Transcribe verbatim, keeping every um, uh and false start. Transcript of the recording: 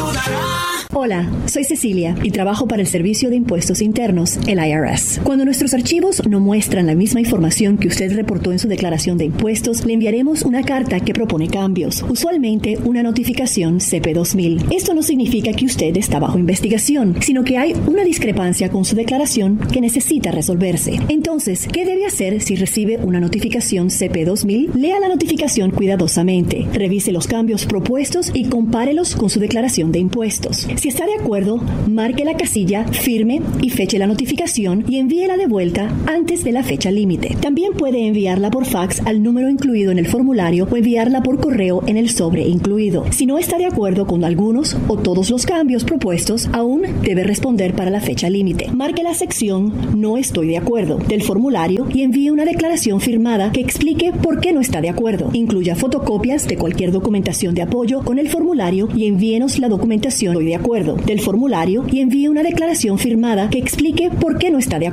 ayudará. Hola, soy Cecilia y trabajo para el Servicio de Impuestos Internos, el I R S. Cuando nuestros archivos no muestran la misma información que usted reportó en su declaración de impuestos, le enviaremos una carta que propone cambios, usualmente una notificación C P dos mil. Esto no significa que usted está bajo investigación, sino que hay una discrepancia con su declaración que necesita resolverse. Entonces, ¿qué debe hacer si recibe una notificación C P dos mil? Lea la notificación cuidadosamente, revise los cambios propuestos y compárelos con su declaración de impuestos. Si está de acuerdo, marque la casilla, firme y feche la notificación y envíela de vuelta antes de la fecha límite. También puede enviarla por fax al número incluido en el formulario o enviarla por correo en el sobre incluido. Si no está de acuerdo con algunos o todos los cambios propuestos, aún debe responder para la fecha límite. Marque la sección "No estoy de acuerdo" del formulario y envíe una declaración firmada que explique por qué no está de acuerdo. Incluya fotocopias de cualquier documentación de apoyo con el formulario y envíenos la documentación "Estoy de acuerdo" del formulario y envíe una declaración firmada que explique por qué no está de acuerdo.